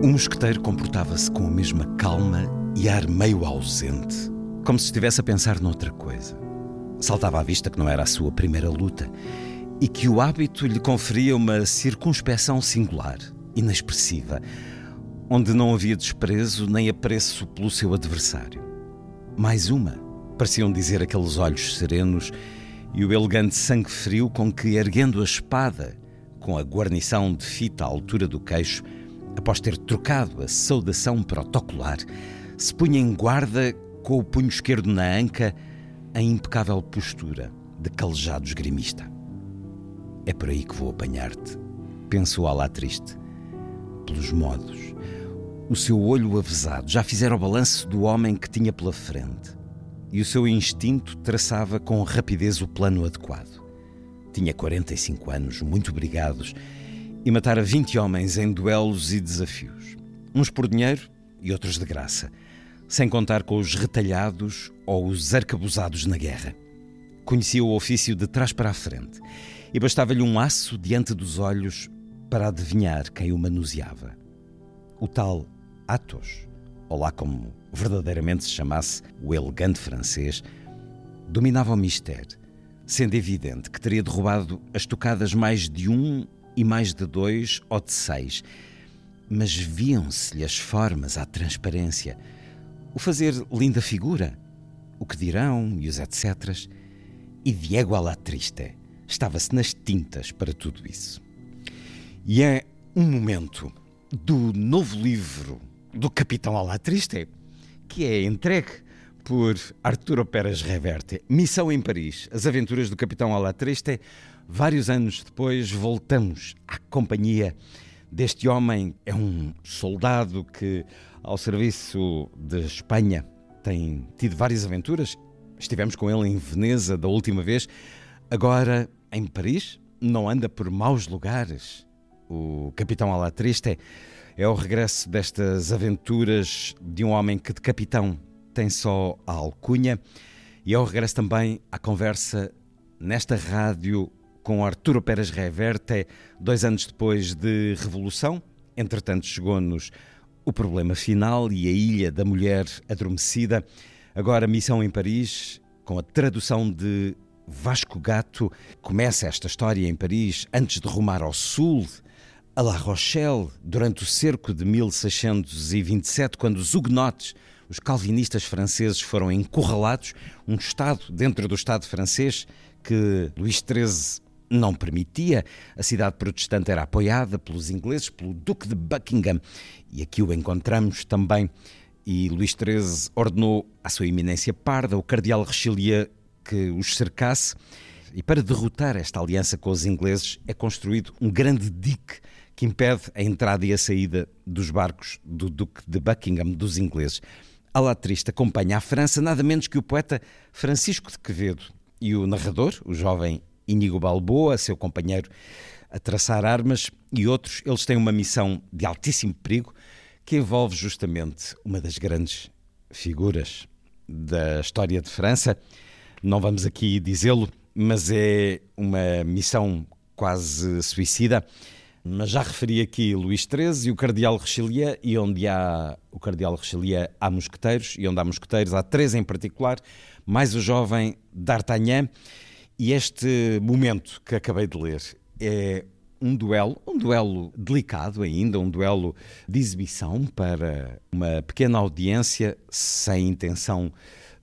O mosqueteiro comportava-se com a mesma calma e ar meio ausente, como se estivesse a pensar noutra coisa. Saltava à vista que não era a sua primeira luta e que o hábito lhe conferia uma circunspeção singular, inexpressiva, onde não havia desprezo nem apreço pelo seu adversário. Mais uma, pareciam dizer aqueles olhos serenos e o elegante sangue frio com que, erguendo a espada, com a guarnição de fita à altura do queixo, após ter trocado a saudação protocolar, se punha em guarda com o punho esquerdo na anca, em impecável postura de calejado esgrimista. É por aí que vou apanhar-te, pensou Alatriste. Pelos modos, o seu olho avezado já fizera o balanço do homem que tinha pela frente, e o seu instinto traçava com rapidez o plano adequado. Tinha 45 anos, muito brigados, e matara 20 homens em duelos e desafios, uns por dinheiro e outros de graça, sem contar com os retalhados ou os arcabuzados na guerra. Conhecia o ofício de trás para a frente, e bastava-lhe um aço diante dos olhos para adivinhar quem o manuseava. O tal Athos, ou lá como verdadeiramente se chamasse o elegante francês, dominava o mistério, sendo evidente que teria derrubado as tocadas mais de um e mais de 2 ou de 6, mas viam-se-lhe as formas à transparência, o fazer linda figura, o que dirão e os etc. E Diego Alatriste estava-se nas tintas para tudo isso. E é um momento do novo livro do Capitão Alatriste que é entregue por Arturo Pérez Reverte, Missão em Paris, as aventuras do Capitão Alatriste. Vários anos depois voltamos à companhia deste homem. É um soldado que, ao serviço de Espanha, tem tido várias aventuras. Estivemos com ele em Veneza da última vez. Agora, em Paris, não anda por maus lugares. O Capitão Alatriste é o regresso destas aventuras de um homem que de capitão tem só a alcunha, e é o regresso também à conversa nesta rádio com Arturo Pérez Reverte, 2 anos depois de Revolução. Entretanto, chegou-nos o problema final e a Ilha da Mulher Adormecida. Agora, Missão em Paris, com a tradução de Vasco Gato. Começa esta história em Paris, antes de rumar ao sul, a La Rochelle, durante o cerco de 1627, quando os huguenotes, os calvinistas franceses, foram encurralados, um Estado dentro do Estado francês que Luís XIII não permitia. A cidade protestante era apoiada pelos ingleses, pelo Duque de Buckingham, e aqui o encontramos também. E Luís XIII ordenou à sua eminência parda, o cardeal Richelieu, que os cercasse. E para derrotar esta aliança com os ingleses é construído um grande dique que impede a entrada e a saída dos barcos do Duque de Buckingham, dos ingleses. Alatriste acompanha a França nada menos que o poeta Francisco de Quevedo e o narrador, o jovem Íñigo Balboa, seu companheiro a traçar armas, e outros. Eles têm uma missão de altíssimo perigo que envolve justamente uma das grandes figuras da história de França. Não vamos aqui dizê-lo, mas é uma missão quase suicida. Mas já referi aqui Luís XIII e o cardeal Richelieu, e onde há o cardeal Richelieu há mosqueteiros, e onde há mosqueteiros há 3 em particular, mais o jovem D'Artagnan. E este momento que acabei de ler é um duelo delicado ainda, um duelo de exibição para uma pequena audiência, sem intenção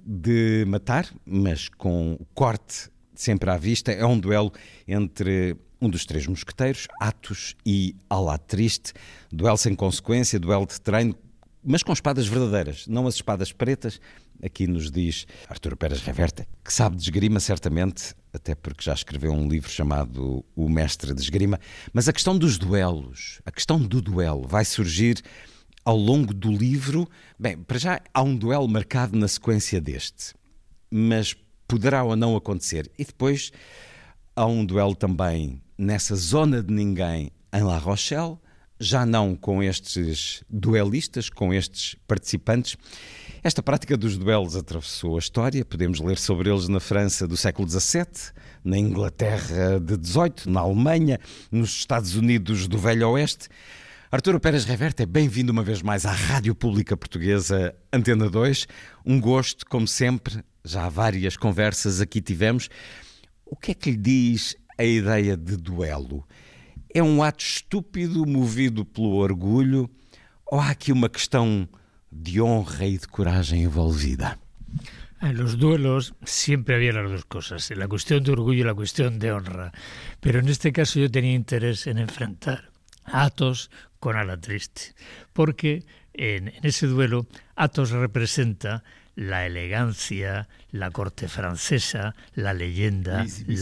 de matar, mas com o corte sempre à vista. É um duelo entre um dos 3 mosqueteiros, Athos, e Alatriste. Duelo sem consequência, duelo de treino, mas com espadas verdadeiras, não as espadas pretas. Aqui nos diz Arturo Pérez Reverte, que sabe de esgrima certamente, até porque já escreveu um livro chamado O Mestre de Esgrima. Mas a questão dos duelos, a questão do duelo vai surgir ao longo do livro. Bem, para já há um duelo marcado na sequência deste, mas poderá ou não acontecer. E depois há um duelo também nessa zona de ninguém em La Rochelle, já não com estes duelistas, com estes participantes. Esta prática dos duelos atravessou a história. Podemos ler sobre eles na França do século XVII, na Inglaterra de XVIII, na Alemanha, nos Estados Unidos do Velho Oeste. Arturo Pérez Reverte, bem-vindo uma vez mais à Rádio Pública Portuguesa Antena 2. Um gosto, como sempre, já há várias conversas aqui tivemos. O que é que lhe diz a ideia de duelo? É um ato estúpido movido pelo orgulho ou há aqui uma questão de honra y de coragem envolvida? En los duelos siempre había las dos cosas, la cuestión de orgullo y la cuestión de honra. Pero en este caso yo tenía interés en enfrentar a Athos con Alatriste, porque en ese duelo Athos representa la elegancia, la corte francesa, la leyenda,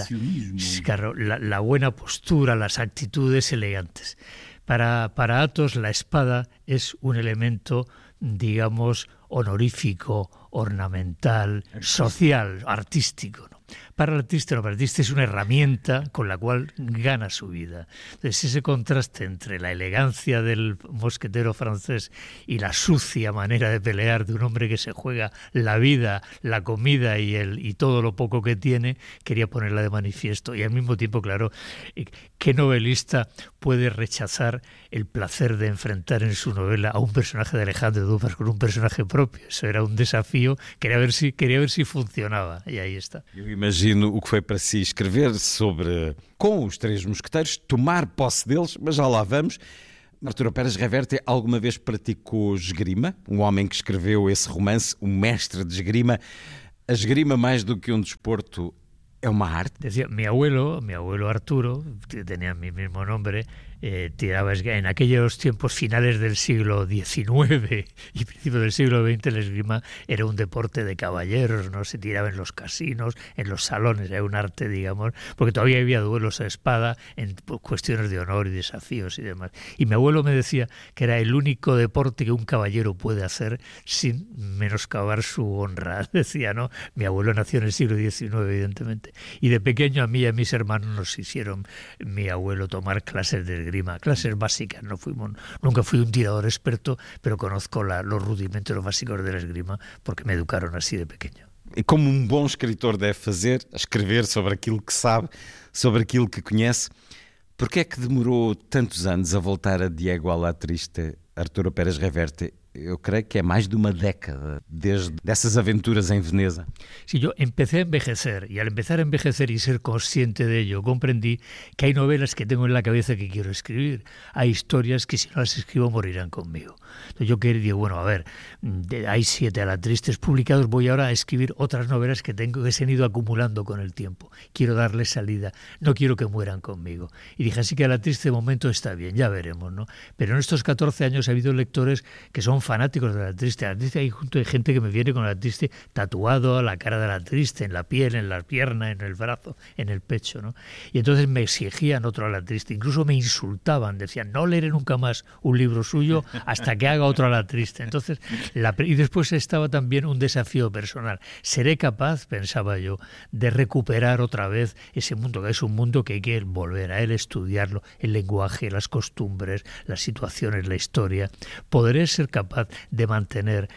la buena postura, las actitudes elegantes. Para Athos la espada es un elemento, digamos, honorífico, ornamental, social, artístico, ¿no? Para el artista, no, para el artista es una herramienta con la cual gana su vida. Entonces, ese contraste entre la elegancia del mosquetero francés y la sucia manera de pelear de un hombre que se juega la vida, la comida y todo lo poco que tiene, quería ponerla de manifiesto. Y al mismo tiempo, claro, ¿qué novelista puede rechazar el placer de enfrentar en su novela a un personaje de Alejandro Dumas con un personaje propio? Eso era un desafío, quería ver si funcionaba, y ahí está. Eu imagino o que foi para si escrever sobre, com os Três Mosqueteiros, tomar posse deles, mas já lá vamos. Arturo Pérez Reverte alguma vez praticou esgrima? Um homem que escreveu esse romance, o mestre de esgrima. A esgrima, mais do que um desporto, é uma arte? Decía, mi abuelo Arturo, que tenía mi mismo nombre, tiraba esgrima. En aquellos tiempos finales del siglo XIX y principios del siglo XX, el esgrima era un deporte de caballeros, ¿no? Se tiraba en los casinos, en los salones, era un arte, digamos, porque todavía había duelos a espada en cuestiones de honor y desafíos y demás. Y mi abuelo me decía que era el único deporte que un caballero puede hacer sin menoscabar su honra. Decía, ¿no? Mi abuelo nació en el siglo XIX, evidentemente. Y de pequeño a mí y a mis hermanos nos hicieron mi abuelo tomar clases de esgrima, clases básicas. Nunca fui un tirador experto, pero conozco los rudimentos básicos de la esgrima porque me educaron así de pequeño. E como um bom escritor deve fazer, escrever sobre aquilo que sabe, sobre aquilo que conhece, porquê é que demorou tantos anos a voltar a Diego Alatriste, Arturo Pérez Reverte? Eu creio que é mais de uma década desde dessas aventuras em Veneza. Sí, yo empecé a envejecer y al empezar a envejecer y ser consciente de ello, comprendí que hay novelas que tengo en la cabeza que quiero escribir. Hay historias que si no las escribo morirán conmigo. Entonces yo digo, bueno, a ver, hay 7 Alatristes publicados, voy ahora a escribir otras novelas que se han ido acumulando con el tiempo. Quiero darles salida, no quiero que mueran conmigo. Y dije, así que Alatriste de momento está bien, ya veremos, ¿no? Pero en estos 14 años ha habido lectores que son fanáticos de Alatriste. Hay junto de gente que me viene con Alatriste tatuado a la cara de Alatriste, en la piel, en las piernas, en el brazo, en el pecho, ¿no? Y entonces me exigían otro Alatriste, incluso me insultaban, decían, no leeré nunca más un libro suyo hasta que haga otro Alatriste. Entonces, y después estaba también un desafío personal. ¿Seré capaz, pensaba yo, de recuperar otra vez ese mundo, que es un mundo que hay que volver a él, estudiarlo, el lenguaje, las costumbres, las situaciones, la historia? ¿Podré ser capaz de mantener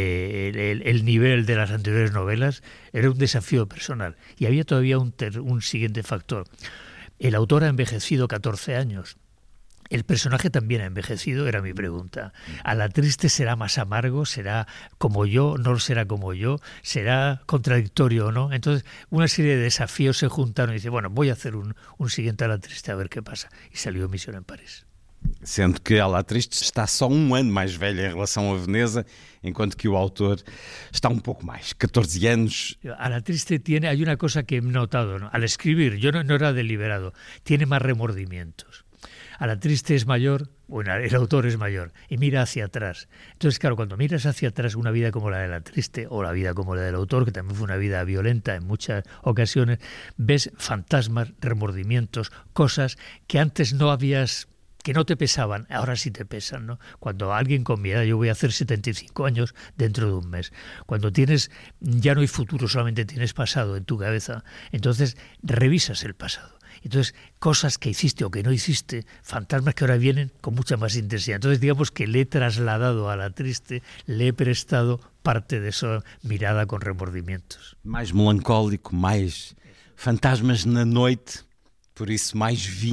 el nivel de las anteriores novelas? Era un desafío personal. Y había todavía un siguiente factor. El autor ha envejecido 14 años. ¿El personaje también ha envejecido? Era mi pregunta. ¿Alatriste será más amargo? ¿Será como yo? ¿No será como yo? ¿Será contradictorio o no? Entonces, una serie de desafíos se juntaron y dice, bueno, voy a hacer un siguiente Alatriste a ver qué pasa. Y salió Misión en París. Sendo que Alatriste está só um ano mais velha em relação a Veneza, enquanto que o autor está um pouco mais, 14 anos. Alatriste hay una cosa que he notado, ¿no? Al escribir, yo no era deliberado, tiene más remordimientos. Alatriste es mayor, bueno, el autor es mayor, y mira hacia atrás. Entonces, claro, cuando miras hacia atrás una vida como la de Alatriste o la vida como la del autor, que también fue una vida violenta en muchas ocasiones, ves fantasmas, remordimientos, cosas que antes que no te pesaban, ahora sí te pesan, ¿no? Cuando alguien con mi edad, yo voy a hacer 75 años dentro de un mes, cuando ya no hay futuro, solamente tienes pasado en tu cabeza, entonces revisas el pasado. Entonces, cosas que hiciste o que no hiciste, fantasmas que ahora vienen con mucha más intensidad. Entonces, digamos que le he trasladado a Alatriste, le he prestado parte de esa mirada con remordimientos. Mais melancólico, mais fantasmas na noite, por isso mais vinho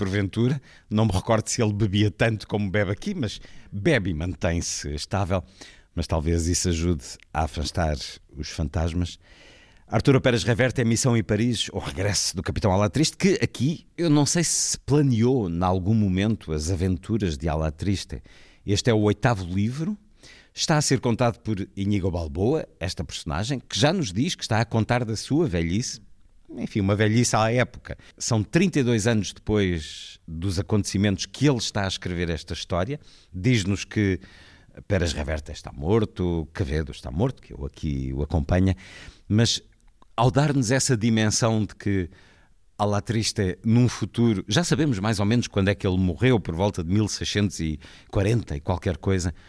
porventura. Não me recordo se ele bebia tanto como bebe aqui, mas bebe e mantém-se estável. Mas talvez isso ajude a afastar os fantasmas. Arturo Pérez Reverte é Missão em Paris, o regresso do Capitão Alatriste, que aqui eu não sei se planeou em algum momento as aventuras de Alatriste. Este é o 8º livro, está a ser contado por Íñigo Balboa, esta personagem, que já nos diz que está a contar da sua velhice, enfim, uma velhice à época. São 32 anos depois dos acontecimentos que ele está a escrever esta história. Diz-nos que Pérez Reverte está morto, Quevedo está morto, que eu aqui o acompanha, mas ao dar-nos essa dimensão de que Alatriste, num futuro, já sabemos mais ou menos quando é que ele morreu, por volta de 1640 e qualquer coisa,